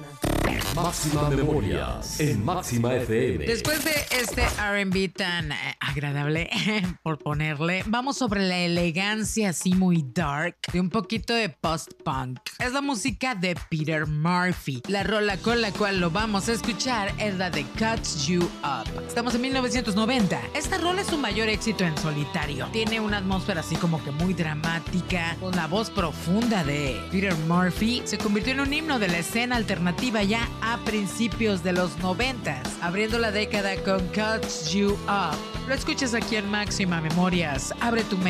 Máxima Memorias en Máxima FM. Después de este R&B tan agradable, por ponerle, vamos sobre la elegancia así muy dark de un poquito de post-punk. Es la música de Peter Murphy. La rola con la cual lo vamos a escuchar es la de Cut You Up. Estamos en 1990. Esta rola es su mayor éxito en solitario. Tiene una atmósfera así como que muy dramática, con la voz profunda de Peter Murphy. Se convirtió en un himno de la escena alternativa ya a principios de los 90, abriendo la década con Cut You Up. Lo escuchas aquí en Máxima Memorias. Abre tu mente.